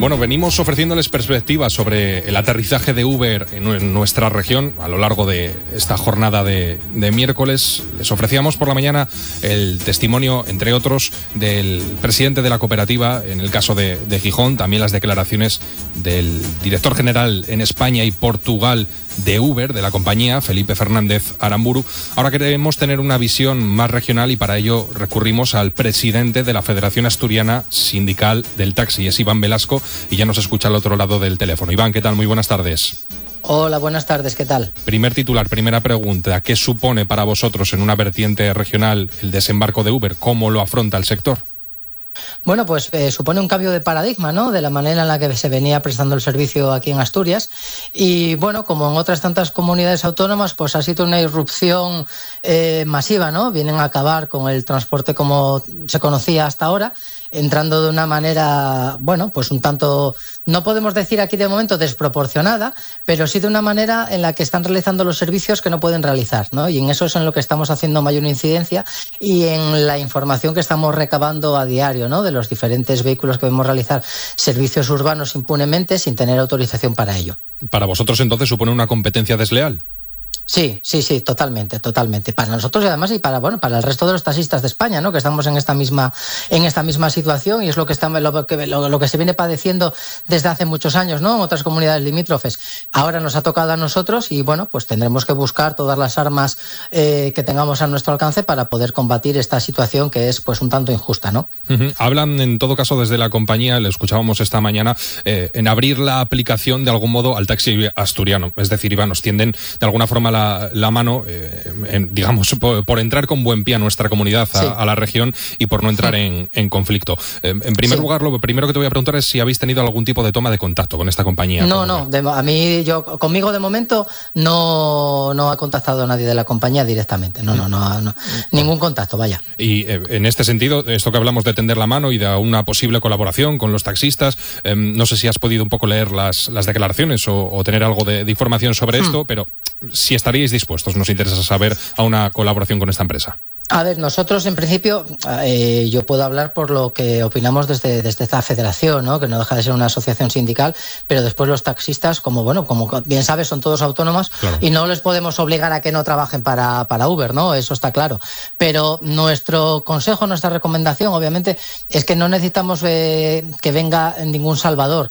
Bueno, venimos ofreciéndoles perspectivas sobre el aterrizaje de Uber en nuestra región a lo largo de esta jornada de miércoles. Les ofrecíamos por la mañana el testimonio, entre otros, del presidente de la cooperativa, en el caso de Gijón, también las declaraciones del director general en España y Portugal de Uber, de la compañía, Felipe Fernández Aramburu. Ahora queremos tener una visión más regional y para ello recurrimos al presidente de la Federación Asturiana Sindical del Taxi, es Iván Velasco, y ya nos escucha al otro lado del teléfono. Iván, ¿qué tal? Muy buenas tardes. Hola, buenas tardes, ¿qué tal? Primer titular, primera pregunta, ¿qué supone para vosotros en una vertiente regional el desembarco de Uber? ¿Cómo lo afronta el sector? Bueno, pues supone un cambio de paradigma, ¿no?, de la manera en la que se venía prestando el servicio aquí en Asturias. Y bueno, como en otras tantas comunidades autónomas, pues ha sido una irrupción masiva, ¿no? Vienen a acabar con el transporte como se conocía hasta ahora, entrando de una manera, bueno, pues un tanto, no podemos decir aquí de momento desproporcionada, pero sí de una manera en la que están realizando los servicios que no pueden realizar, ¿no? Y en eso es en lo que estamos haciendo mayor incidencia y en la información que estamos recabando a diario, ¿no?, de los diferentes vehículos que vemos realizar servicios urbanos impunemente sin tener autorización para ello. ¿Para vosotros entonces supone una competencia desleal? Sí, totalmente. Para nosotros y además y para el resto de los taxistas de España, ¿no?, que estamos en esta misma situación, y es lo que se viene padeciendo desde hace muchos años, ¿no?, en otras comunidades limítrofes. Ahora nos ha tocado a nosotros y bueno, pues tendremos que buscar todas las armas que tengamos a nuestro alcance para poder combatir esta situación que es pues un tanto injusta, ¿no? Hablan en todo caso desde la compañía, le escuchábamos esta mañana, en abrir la aplicación de algún modo al taxi asturiano. Es decir, Iván, nos tienden de alguna forma la mano, digamos, por entrar con buen pie a nuestra comunidad, a la región, y por no entrar en conflicto. En primer lugar, lo primero que te voy a preguntar es si habéis tenido algún tipo de toma de contacto con esta compañía. Conmigo de momento no ha contactado nadie de la compañía directamente. No, ningún contacto, vaya. Y en este sentido, esto que hablamos de tender la mano y de una posible colaboración con los taxistas, no sé si has podido un poco leer las declaraciones o tener algo de información sobre esto, pero si estaríais dispuestos, nos interesa saber, a una colaboración con esta empresa. A ver, nosotros en principio, yo puedo hablar por lo que opinamos desde esta federación, ¿no?, que no deja de ser una asociación sindical, pero después los taxistas, como bien sabes, son todos autónomos, claro, y no les podemos obligar a que no trabajen para Uber, ¿no? Eso está claro. Pero nuestro consejo, nuestra recomendación, obviamente, es que no necesitamos que venga ningún salvador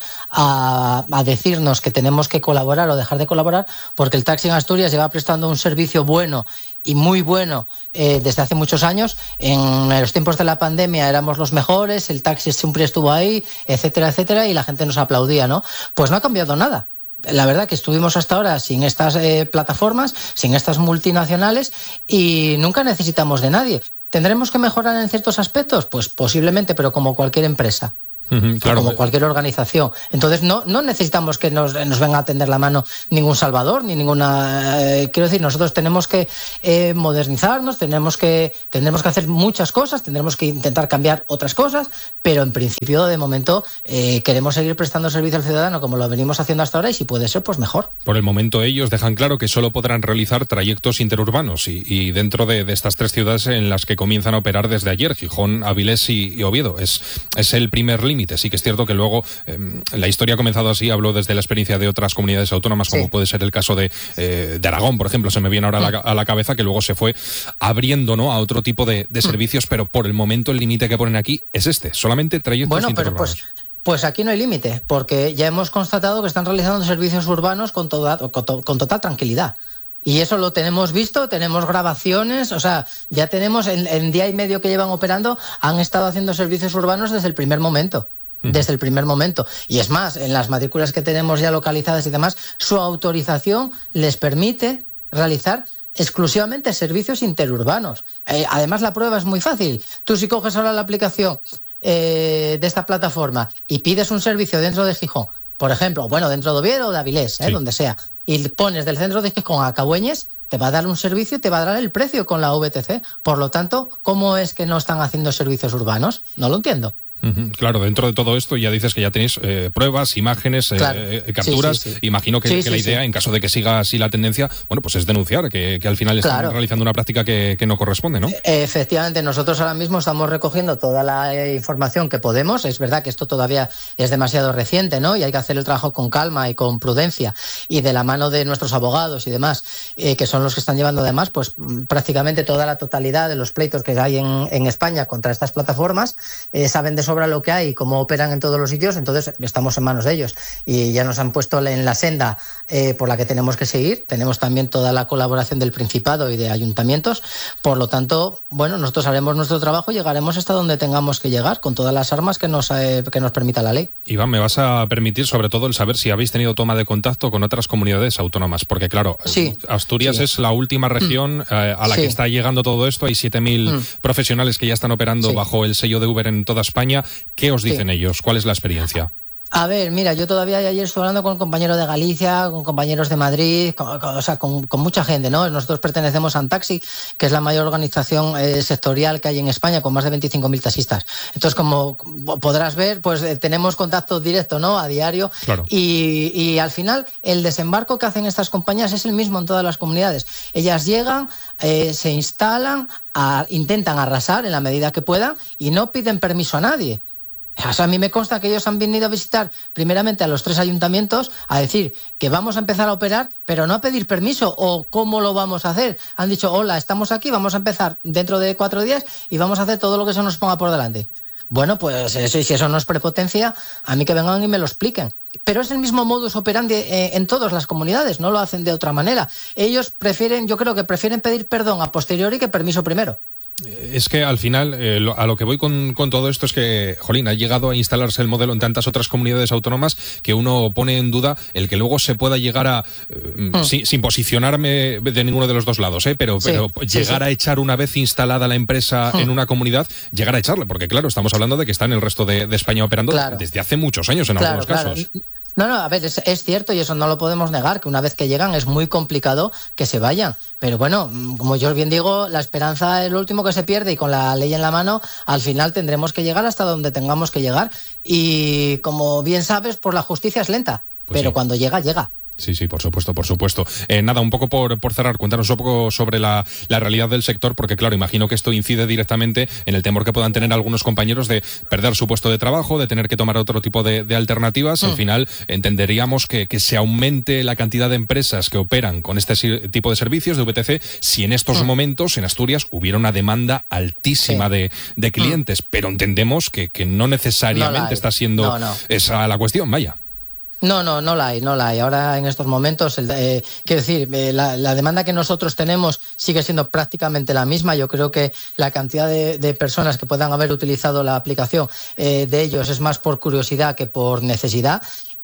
a decirnos que tenemos que colaborar o dejar de colaborar, porque el taxi en Asturias lleva prestando un servicio bueno y muy bueno desde hace muchos años. En los tiempos de la pandemia éramos los mejores, el taxi siempre estuvo ahí, etcétera, y la gente nos aplaudía, ¿no? Pues no ha cambiado nada. La verdad que estuvimos hasta ahora sin estas plataformas, sin estas multinacionales, y nunca necesitamos de nadie. ¿Tendremos que mejorar en ciertos aspectos? Pues posiblemente, pero como cualquier empresa. Claro, como cualquier organización. Entonces no necesitamos que nos venga a tender la mano ningún salvador ni ninguna. Quiero decir, nosotros tenemos que modernizarnos, tenemos que hacer muchas cosas, tendremos que intentar cambiar otras cosas, pero en principio, de momento, queremos seguir prestando servicio al ciudadano como lo venimos haciendo hasta ahora, y si puede ser, pues mejor. Por el momento ellos dejan claro que solo podrán realizar trayectos interurbanos y dentro de estas tres ciudades en las que comienzan a operar desde ayer, Gijón, Avilés y Oviedo. Es el primer límite. Sí que es cierto que luego la historia ha comenzado así. Hablo desde la experiencia de otras comunidades autónomas, como puede ser el caso de Aragón, por ejemplo, se me viene ahora a la cabeza, que luego se fue abriendo, ¿no?, a otro tipo de servicios, pero por el momento el límite que ponen aquí es solamente trayectos interurbanos. Pues aquí no hay límite, porque ya hemos constatado que están realizando servicios urbanos con total tranquilidad. Y eso lo tenemos visto, tenemos grabaciones, o sea, ya tenemos, en día y medio que llevan operando, han estado haciendo servicios urbanos desde el primer momento. Desde el primer momento. Y es más, en las matrículas que tenemos ya localizadas y demás, su autorización les permite realizar exclusivamente servicios interurbanos. Además, la prueba es muy fácil. Tú, si coges ahora la aplicación de esta plataforma y pides un servicio dentro de Gijón, por ejemplo, dentro de Oviedo o de Avilés, donde sea, y pones del centro de Gijón a Cabueñes, te va a dar un servicio y te va a dar el precio con la VTC. Por lo tanto, ¿cómo es que no están haciendo servicios urbanos? No lo entiendo. Claro, dentro de todo esto ya dices que ya tenéis pruebas, imágenes, claro. Capturas. Sí. Imagino que la idea, en caso de que siga así la tendencia, bueno, pues es denunciar que al final están realizando una práctica que no corresponde, ¿no? Efectivamente, nosotros ahora mismo estamos recogiendo toda la información que podemos. Es verdad que esto todavía es demasiado reciente, ¿no? Y hay que hacer el trabajo con calma y con prudencia y de la mano de nuestros abogados y demás, que son los que están llevando además pues prácticamente toda la totalidad de los pleitos que hay en España contra estas plataformas. Saben de sobra lo que hay, cómo operan en todos los sitios, entonces estamos en manos de ellos y ya nos han puesto en la senda por la que tenemos que seguir. Tenemos también toda la colaboración del Principado y de ayuntamientos, por lo tanto, bueno, nosotros haremos nuestro trabajo y llegaremos hasta donde tengamos que llegar con todas las armas que nos permita la ley. Iván, me vas a permitir sobre todo el saber si habéis tenido toma de contacto con otras comunidades autónomas, porque claro, Asturias es la última región a la que está llegando todo esto. Hay 7.000 profesionales que ya están operando bajo el sello de Uber en toda España. ¿Qué os dicen ellos? ¿Cuál es la experiencia? A ver, mira, yo todavía ayer estuve hablando con compañeros de Galicia, con compañeros de Madrid, con mucha gente, ¿no? Nosotros pertenecemos a Antaxi, que es la mayor organización sectorial que hay en España, con más de 25.000 taxistas. Entonces, como podrás ver, pues tenemos contacto directo, ¿no? A diario. Claro. Y al final, el desembarco que hacen estas compañías es el mismo en todas las comunidades. Ellas llegan, se instalan, intentan arrasar en la medida que puedan y no piden permiso a nadie. O sea, a mí me consta que ellos han venido a visitar primeramente a los 3 ayuntamientos a decir que vamos a empezar a operar, pero no a pedir permiso o cómo lo vamos a hacer. Han dicho, hola, estamos aquí, vamos a empezar dentro de 4 días y vamos a hacer todo lo que se nos ponga por delante. Bueno, pues eso, y si eso no es prepotencia, a mí que vengan y me lo expliquen. Pero es el mismo modus operandi en todas las comunidades, no lo hacen de otra manera. Ellos yo creo que prefieren pedir perdón a posteriori que permiso primero. Es que al final, a lo que voy con todo esto es que, jolín, ha llegado a instalarse el modelo en tantas otras comunidades autónomas que uno pone en duda el que luego se pueda llegar a, sin posicionarme de ninguno de los dos lados, pero llegar a echar una vez instalada la empresa en una comunidad, llegar a echarla, porque claro, estamos hablando de que está en el resto de España operando desde hace muchos años en algunos casos. No, a ver, es cierto y eso no lo podemos negar, que una vez que llegan es muy complicado que se vayan. Pero bueno, como yo bien digo, la esperanza es lo último que se pierde y con la ley en la mano, al final tendremos que llegar hasta donde tengamos que llegar. Y como bien sabes, pues la justicia es lenta, pero cuando llega, llega. Sí, por supuesto. Nada, un poco por cerrar, cuéntanos un poco sobre la realidad del sector, porque claro, imagino que esto incide directamente en el temor que puedan tener algunos compañeros de perder su puesto de trabajo, de tener que tomar otro tipo de alternativas. Al final entenderíamos que se aumente la cantidad de empresas que operan con este tipo de servicios de VTC si en estos momentos en Asturias hubiera una demanda altísima de clientes, pero entendemos que no necesariamente está siendo esa la cuestión, vaya. No la hay. Ahora en estos momentos, quiero decir, la demanda que nosotros tenemos sigue siendo prácticamente la misma. Yo creo que la cantidad de personas que puedan haber utilizado la aplicación de ellos es más por curiosidad que por necesidad.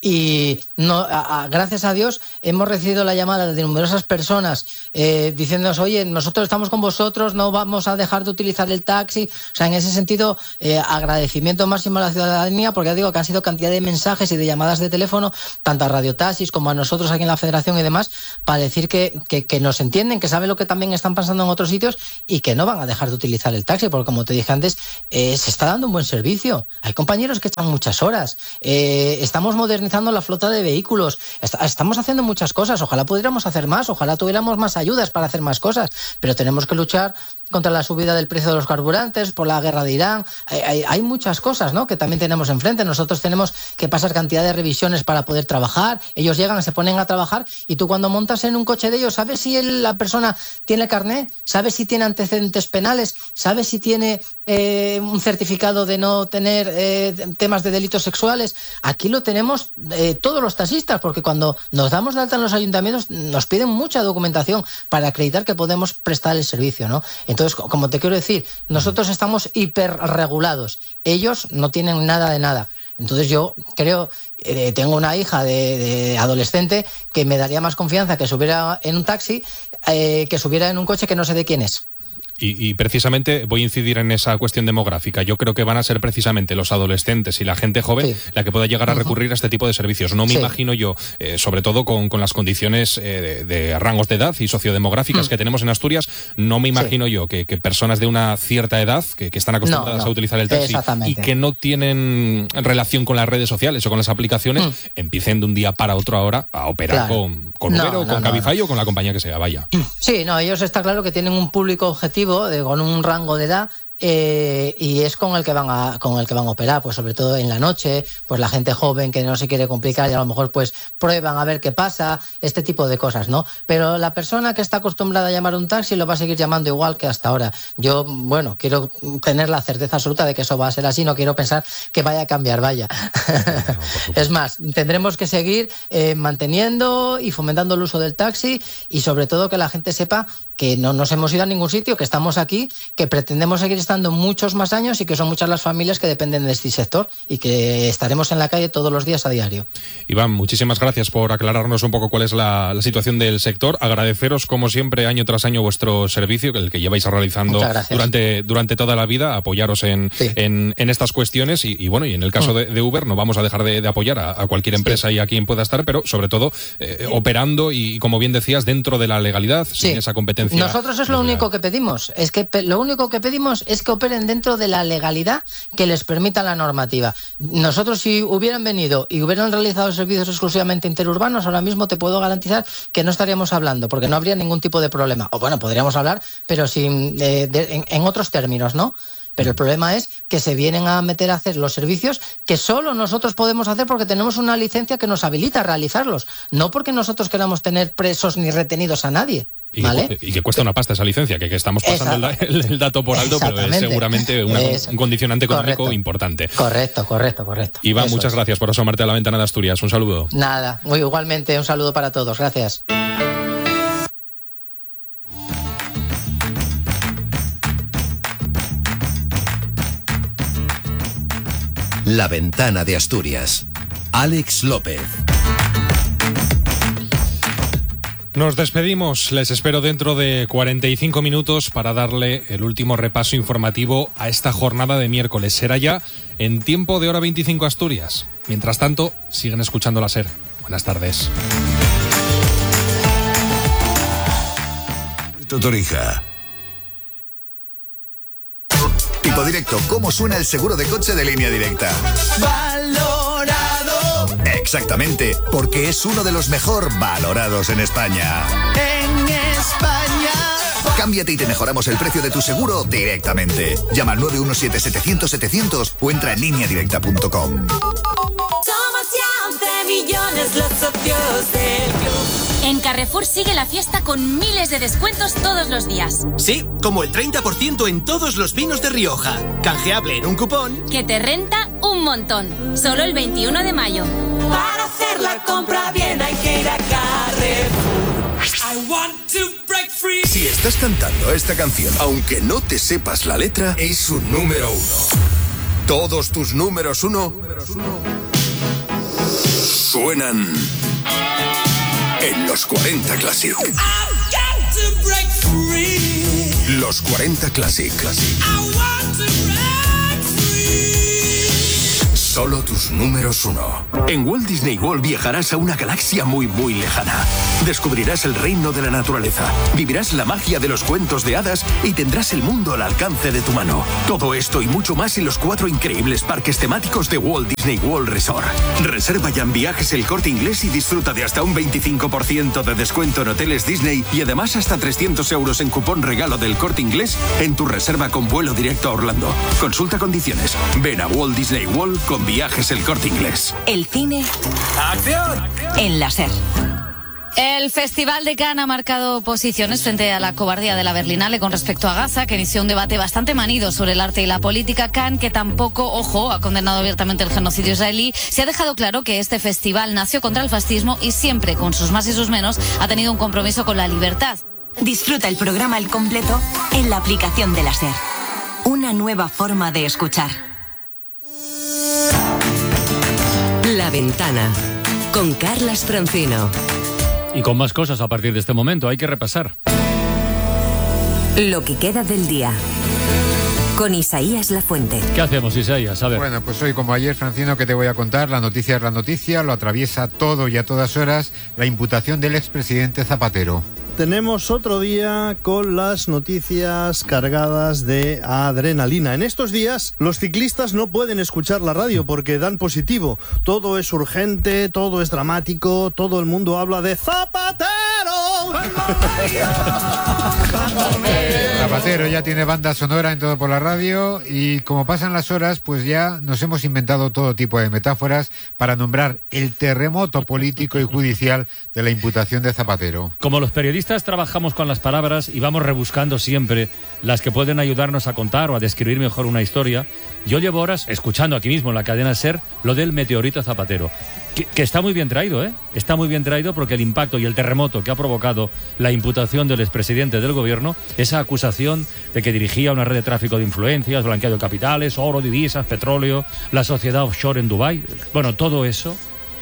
Y gracias a Dios hemos recibido la llamada de numerosas personas diciéndonos, oye, nosotros estamos con vosotros, no vamos a dejar de utilizar el taxi. O sea, en ese sentido, agradecimiento máximo a la ciudadanía, porque ya digo que han sido cantidad de mensajes y de llamadas de teléfono, tanto a Radio Taxis como a nosotros aquí en la Federación y demás, para decir que nos entienden, que saben lo que también están pasando en otros sitios y que no van a dejar de utilizar el taxi, porque como te dije antes, se está dando un buen servicio. Hay compañeros que están muchas horas, estamos modernizando la flota de vehículos, estamos haciendo muchas cosas, ojalá pudiéramos hacer más, ojalá tuviéramos más ayudas para hacer más cosas, pero tenemos que luchar contra la subida del precio de los carburantes, por la guerra de Irán. Hay muchas cosas, ¿no?, que también tenemos enfrente. Nosotros tenemos que pasar cantidad de revisiones para poder trabajar. Ellos llegan, se ponen a trabajar y tú cuando montas en un coche de ellos, ¿sabes si la persona tiene carnet? ¿Sabes si tiene antecedentes penales? ¿Sabes si tiene un certificado de no tener temas de delitos sexuales? Aquí lo tenemos todos los taxistas, porque cuando nos damos de alta en los ayuntamientos nos piden mucha documentación para acreditar que podemos prestar el servicio, ¿no? Entonces, como te quiero decir, nosotros estamos hiperregulados. Ellos no tienen nada de nada. Entonces yo creo, tengo una hija de adolescente que me daría más confianza que subiera en un taxi que subiera en un coche que no sé de quién es. Y precisamente voy a incidir en esa cuestión demográfica. Yo creo que van a ser precisamente los adolescentes y la gente joven la que pueda llegar a recurrir a este tipo de servicios. No me imagino yo, sobre todo con las condiciones de rangos de edad y sociodemográficas que tenemos en Asturias, no me imagino yo que personas de una cierta edad que están acostumbradas a utilizar el taxi y que no tienen relación con las redes sociales o con las aplicaciones, empiecen de un día para otro ahora a operar con Uber o con Cabify o con la compañía que sea, vaya. Sí, ellos está claro que tienen un público objetivo con un rango de edad. Y es con el que van a operar, pues sobre todo en la noche, pues la gente joven que no se quiere complicar y a lo mejor pues prueban a ver qué pasa, este tipo de cosas, ¿no? Pero la persona que está acostumbrada a llamar un taxi lo va a seguir llamando igual que hasta ahora. Yo, quiero tener la certeza absoluta de que eso va a ser así, no quiero pensar que vaya a cambiar, vaya. No, es más, tendremos que seguir manteniendo y fomentando el uso del taxi y sobre todo que la gente sepa que no nos hemos ido a ningún sitio, que estamos aquí, que pretendemos seguir estando muchos más años y que son muchas las familias que dependen de este sector y que estaremos en la calle todos los días a diario. Iván, muchísimas gracias por aclararnos un poco cuál es la situación del sector. Agradeceros, como siempre, año tras año vuestro servicio, el que lleváis realizando durante toda la vida, apoyaros en estas cuestiones y en el caso de Uber no vamos a dejar de apoyar a cualquier empresa y a quien pueda estar, pero sobre todo operando y, como bien decías, dentro de la legalidad, sin esa competencia. Nosotros es lo único que pedimos, lo único que pedimos es que operen dentro de la legalidad que les permita la normativa. Nosotros, si hubieran venido y hubieran realizado servicios exclusivamente interurbanos, ahora mismo te puedo garantizar que no estaríamos hablando, porque no habría ningún tipo de problema. O podríamos hablar, pero en otros términos, ¿no? Pero el problema es que se vienen a meter a hacer los servicios que solo nosotros podemos hacer porque tenemos una licencia que nos habilita a realizarlos, no porque nosotros queramos tener presos ni retenidos a nadie. Y que cuesta una pasta esa licencia, que estamos pasando el dato por alto, pero es seguramente un condicionante económico importante. Correcto. Iván, muchas gracias por asomarte a la ventana de Asturias. Un saludo. Nada, igualmente, un saludo para todos. Gracias. La ventana de Asturias. Alex López. Nos despedimos, les espero dentro de 45 minutos para darle el último repaso informativo a esta jornada de miércoles. Será ya en tiempo de hora 25 Asturias. Mientras tanto, siguen escuchando la SER. Buenas tardes. Torija. Tipo Directo, ¿cómo suena el seguro de coche de Línea Directa? Valorado. Exactamente, porque es uno de los mejor valorados en España. En España. Cámbiate y te mejoramos el precio de tu seguro directamente. Llama al 917-700-700 o entra en lineadirecta.com. Somos ya 11 millones los socios del club. En Carrefour sigue la fiesta con miles de descuentos todos los días. Sí, como el 30% en todos los vinos de Rioja. Canjeable en un cupón que te renta un montón. Solo el 21 de mayo. Para hacer la compra bien hay que ir a Carrefour. I want to break free. Si estás cantando esta canción, aunque no te sepas la letra, es un número 1. Todos tus números 1 suenan en los 40 Classic. I've got to break free. Los 40 Classic. I want to break free. Solo tus números 1. En Walt Disney World viajarás a una galaxia muy, muy lejana. Descubrirás el reino de la naturaleza, vivirás la magia de los cuentos de hadas y tendrás el mundo al alcance de tu mano. Todo esto y mucho más en los 4 increíbles parques temáticos de Walt Disney World Resort. Reserva ya en Viajes El Corte Inglés y disfruta de hasta un 25% de descuento en hoteles Disney y además hasta 300 euros en cupón regalo del Corte Inglés en tu reserva con vuelo directo a Orlando. Consulta condiciones. Ven a Walt Disney World con Viajes El Corte Inglés. El cine. ¡Acción! En la SER. El Festival de Cannes ha marcado posiciones frente a la cobardía de la Berlinale con respecto a Gaza, que inició un debate bastante manido sobre el arte y la política. Cannes, que tampoco, ha condenado abiertamente el genocidio israelí, se ha dejado claro que este festival nació contra el fascismo y siempre, con sus más y sus menos, ha tenido un compromiso con la libertad. Disfruta el programa al completo en la aplicación de la SER. Una nueva forma de escuchar. La Ventana, con Carlas Francino. Y con más cosas a partir de este momento, hay que repasar. Lo que queda del día. Con Isaías Lafuente. ¿Qué hacemos, Isaías? A ver. Bueno, pues hoy, como ayer, Francino, ¿qué te voy a contar? La noticia es la noticia, lo atraviesa todo y a todas horas la imputación del expresidente Zapatero. Tenemos otro día con las noticias cargadas de adrenalina. En estos días los ciclistas no pueden escuchar la radio porque dan positivo. Todo es urgente, todo es dramático, todo el mundo habla de Zapatero. Zapatero ya tiene banda sonora en Todo por la Radio y como pasan las horas, pues ya nos hemos inventado todo tipo de metáforas para nombrar el terremoto político y judicial de la imputación de Zapatero. Como los periodistas trabajamos con las palabras y vamos rebuscando siempre las que pueden ayudarnos a contar o a describir mejor una historia, yo llevo horas escuchando aquí mismo en la cadena SER lo del meteorito Zapatero, que está muy bien traído, ¿eh? Está muy bien traído porque el impacto y el terremoto que ha provocado la imputación del expresidente del gobierno, esa acusación de que dirigía una red de tráfico de influencias, blanqueo de capitales, oro, divisas, petróleo, la sociedad offshore en Dubái, bueno, todo eso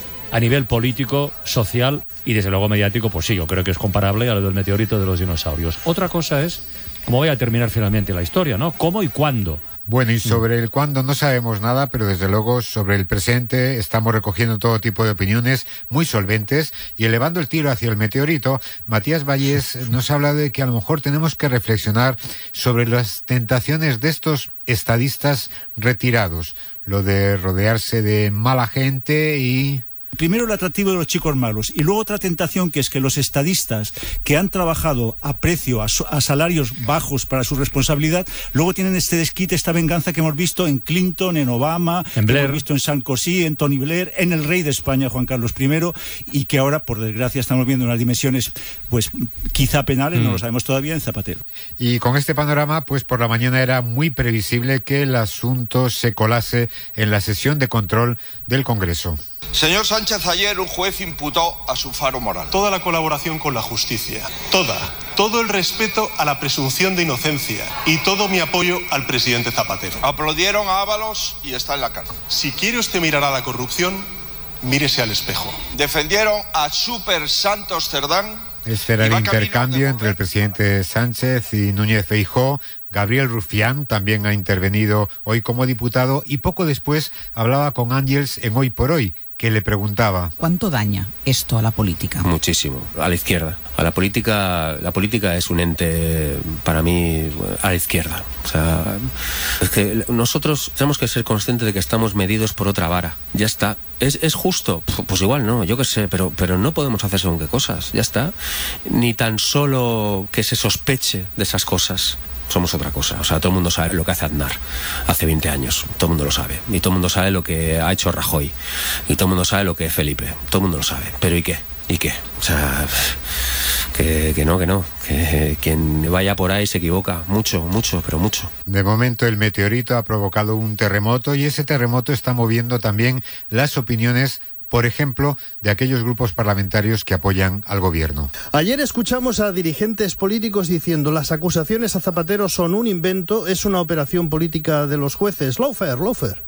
a nivel político, social y desde luego mediático, pues sí, yo creo que es comparable a lo del meteorito de los dinosaurios. Otra cosa es cómo vaya a terminar finalmente la historia, ¿no? ¿Cómo y cuándo? Bueno, y sobre el cuándo no sabemos nada, pero desde luego sobre el presente estamos recogiendo todo tipo de opiniones muy solventes y elevando el tiro hacia el meteorito. Matías Vallés nos habla de que a lo mejor tenemos que reflexionar sobre las tentaciones de estos estadistas retirados, lo de rodearse de mala gente y... Primero el atractivo de los chicos malos y luego otra tentación que es que los estadistas que han trabajado a precio, a salarios bajos para su responsabilidad, luego tienen este desquite, esta venganza que hemos visto en Clinton, en Obama, en Blair. Que hemos visto en Sarkozy, en Tony Blair, en el rey de España, Juan Carlos I, y que ahora, por desgracia, estamos viendo unas dimensiones, pues quizá penales, no lo sabemos todavía, en Zapatero. Y con este panorama, pues por la mañana era muy previsible que el asunto se colase en la sesión de control del Congreso. Señor Sánchez, ayer un juez imputó a su faro moral. Toda la colaboración con la justicia, todo el respeto a la presunción de inocencia y todo mi apoyo al presidente Zapatero. Aplaudieron a Ábalos y está en la cárcel. Si quiere usted mirar a la corrupción, mírese al espejo. Defendieron a Super Santos Cerdán. Este era el intercambio entre el presidente Sánchez y Núñez Feijóo. Gabriel Rufián también ha intervenido hoy como diputado y poco después hablaba con Ángels en Hoy por Hoy, que le preguntaba: ¿cuánto daña esto a la política? Muchísimo, a la izquierda. La política es un ente, para mí, a la izquierda. O sea, es que nosotros tenemos que ser conscientes de que estamos medidos por otra vara. Ya está. ¿Es justo? Pues igual no, yo qué sé, pero no podemos hacer según qué cosas. Ya está. Ni tan solo que se sospeche de esas cosas. Somos otra cosa. O sea, todo el mundo sabe lo que hace Aznar hace 20 años. Todo el mundo lo sabe. Y todo el mundo sabe lo que ha hecho Rajoy. Y todo el mundo sabe lo que es Felipe. Todo el mundo lo sabe. ¿Pero y qué? ¿Y qué? O sea, que no. Que quien vaya por ahí se equivoca. Mucho, pero mucho. De momento el meteorito ha provocado un terremoto y ese terremoto está moviendo también las opiniones, por ejemplo, de aquellos grupos parlamentarios que apoyan al gobierno. Ayer escuchamos a dirigentes políticos diciendo las acusaciones a Zapatero son un invento, es una operación política de los jueces. Lawfare.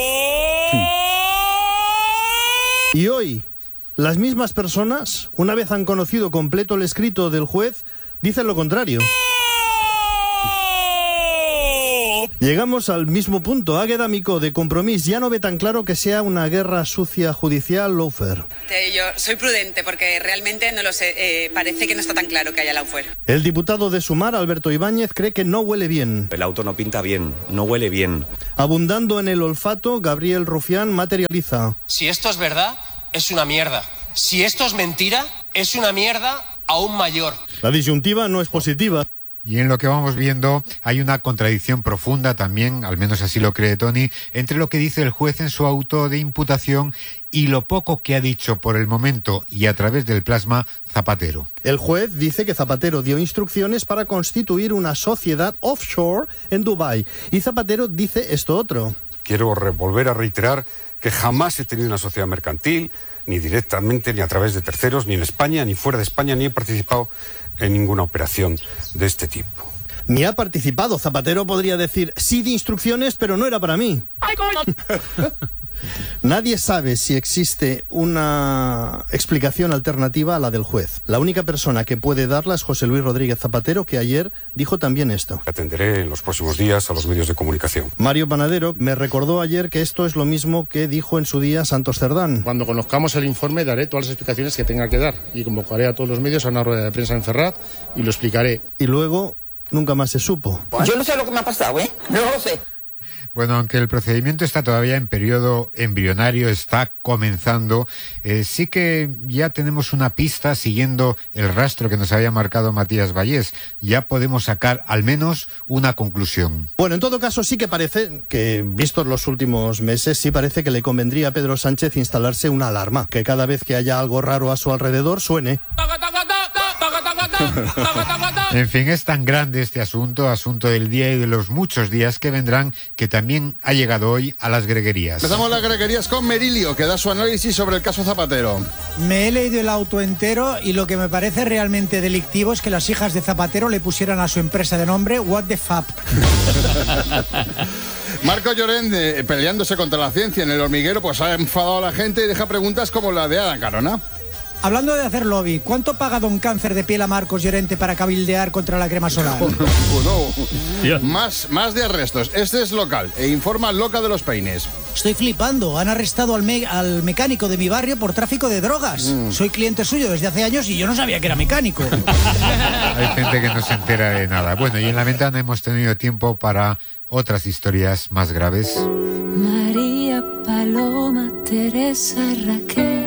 Y hoy, las mismas personas, una vez han conocido completo el escrito del juez, dicen lo contrario. Llegamos al mismo punto. Águeda Micó, de Compromís, ya no ve tan claro que sea una guerra sucia judicial. Lawfare. Yo soy prudente porque realmente no lo sé. Parece que no está tan claro que haya lawfare. El diputado de Sumar, Alberto Ibáñez, cree que no huele bien. El auto no pinta bien, no huele bien. Abundando en el olfato, Gabriel Rufián materializa. Si esto es verdad, es una mierda. Si esto es mentira, es una mierda aún mayor. La disyuntiva no es positiva. Y en lo que vamos viendo hay una contradicción profunda también, al menos así lo cree Tony, entre lo que dice el juez en su auto de imputación y lo poco que ha dicho por el momento y a través del plasma Zapatero. El juez dice que Zapatero dio instrucciones para constituir una sociedad offshore en Dubái y Zapatero dice esto otro. Quiero volver a reiterar que jamás he tenido una sociedad mercantil, ni directamente, ni a través de terceros, ni en España, ni fuera de España, ni he participado en ninguna operación de este tipo. Ni ha participado. Zapatero podría decir, sí di instrucciones, pero no era para mí. Nadie sabe si existe una explicación alternativa a la del juez. La única persona que puede darla es José Luis Rodríguez Zapatero, que ayer dijo también esto. Atenderé en los próximos días a los medios de comunicación. Mario Panadero me recordó ayer que esto es lo mismo que dijo en su día Santos Cerdán. Cuando conozcamos el informe daré todas las explicaciones que tenga que dar y convocaré a todos los medios a una rueda de prensa en Ferraz y lo explicaré. Y luego nunca más se supo. Yo no sé lo que me ha pasado, no lo sé. Bueno, aunque el procedimiento está todavía en periodo embrionario, está comenzando, sí que ya tenemos una pista siguiendo el rastro que nos había marcado Matías Vallés. Ya podemos sacar al menos una conclusión. Bueno, en todo caso sí que parece que, vistos los últimos meses, sí parece que le convendría a Pedro Sánchez instalarse una alarma, que cada vez que haya algo raro a su alrededor suene. En fin, es tan grande este asunto del día y de los muchos días que vendrán, que también ha llegado hoy a las greguerías. Empezamos las greguerías con Merilio, que da su análisis sobre el caso Zapatero. Me he leído el auto entero y lo que me parece realmente delictivo es que las hijas de Zapatero le pusieran a su empresa de nombre What the Fuck. Marco Llorente, peleándose contra la ciencia en El Hormiguero, pues ha enfadado a la gente y deja preguntas como la de Ada Carona. Hablando de hacer lobby, ¿cuánto paga don Cáncer de Piel a Marcos Llorente para cabildear contra la crema solar? Más de arrestos. Este es local e informa Loca de los Peines. Estoy flipando. Han arrestado al mecánico de mi barrio por tráfico de drogas. Soy cliente suyo desde hace años y yo no sabía que era mecánico. Hay gente que no se entera de nada. Bueno, y en la ventana hemos tenido tiempo para otras historias más graves. María, Paloma, Teresa, Raquel.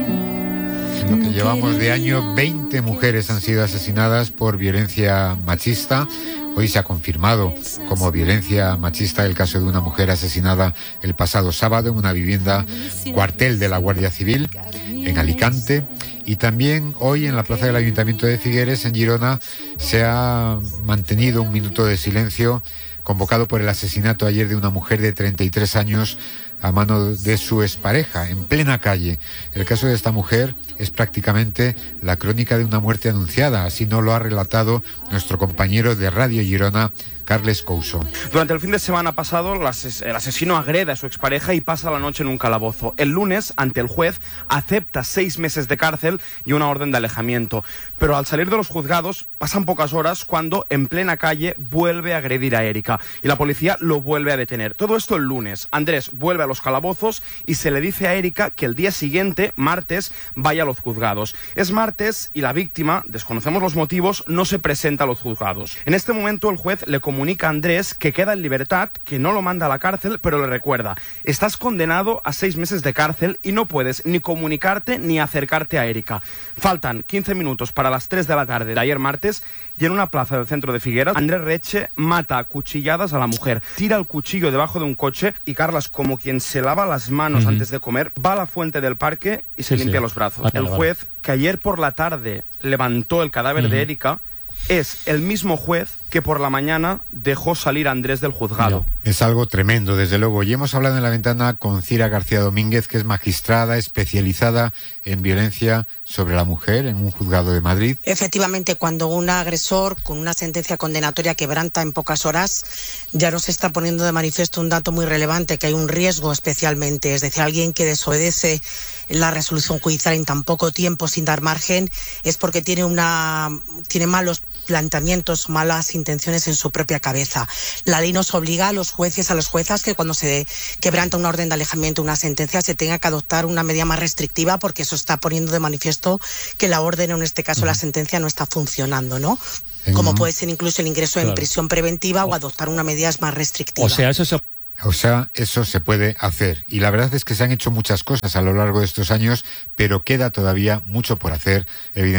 Lo que llevamos de año, 20 mujeres han sido asesinadas por violencia machista. Hoy se ha confirmado como violencia machista el caso de una mujer asesinada el pasado sábado en una vivienda cuartel de la Guardia Civil en Alicante. Y también hoy en la plaza del Ayuntamiento de Figueres, en Girona, se ha mantenido un minuto de silencio convocado por el asesinato ayer de una mujer de 33 años a mano de su expareja, en plena calle. El caso de esta mujer es prácticamente la crónica de una muerte anunciada, así nos lo ha relatado nuestro compañero de Radio Girona, Carles Couso. Durante el fin de semana pasado, el asesino agrede a su expareja y pasa la noche en un calabozo. El lunes, ante el juez, acepta 6 meses de cárcel y una orden de alejamiento. Pero al salir de los juzgados, pasan pocas horas cuando, en plena calle, vuelve a agredir a Erika. Y la policía lo vuelve a detener. Todo esto el lunes. Andrés vuelve a los calabozos y se le dice a Erika que el día siguiente, martes, vaya a los juzgados. Es martes y la víctima, desconocemos los motivos, no se presenta a los juzgados. En este momento el juez le comunica a Andrés que queda en libertad, que no lo manda a la cárcel, pero le recuerda: estás condenado a 6 meses de cárcel y no puedes ni comunicarte ni acercarte a Erika. Faltan 15 minutos para las 3 de la tarde de ayer martes y en una plaza del centro de Figueras, Andrés Reche mata a cuchilladas a la mujer, tira el cuchillo debajo de un coche y Carlas, como quien se lava las manos antes de comer, va a la fuente del parque y se limpia los brazos. El juez que ayer por la tarde levantó el cadáver de Erika es el mismo juez que por la mañana dejó salir a Andrés del juzgado. Es algo tremendo, desde luego. Y hemos hablado en la ventana con Cira García Domínguez, que es magistrada especializada en violencia sobre la mujer en un juzgado de Madrid. Efectivamente, cuando un agresor con una sentencia condenatoria quebranta en pocas horas, ya nos está poniendo de manifiesto un dato muy relevante, que hay un riesgo especialmente, es decir, alguien que desobedece la resolución judicial en tan poco tiempo sin dar margen, es porque tiene malos planteamientos, malas intenciones en su propia cabeza. La ley nos obliga a los jueces, a las juezas, que cuando se quebranta una orden de alejamiento, una sentencia, se tenga que adoptar una medida más restrictiva, porque eso está poniendo de manifiesto que la orden, o en este caso la sentencia, no está funcionando, ¿no? Como puede ser incluso el ingreso en prisión preventiva o adoptar una medida más restrictiva. O sea, eso se puede hacer. Y la verdad es que se han hecho muchas cosas a lo largo de estos años, pero queda todavía mucho por hacer, evidentemente.